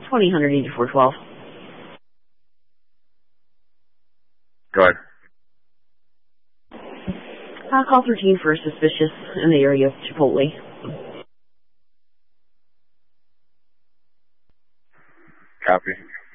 208412. Go ahead. Call 13 for a suspicious in the area of Chipotle. Copy.